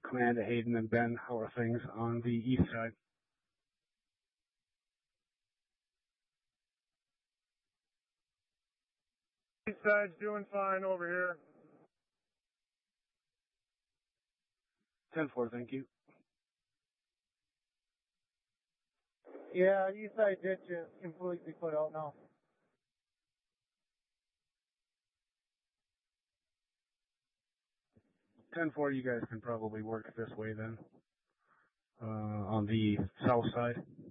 Command to Hayden and Ben. How are things on the east side? East side's doing fine over here. 10-4, thank you. Yeah, east side ditch is completely put out now. You guys can probably work this way then. On the south side.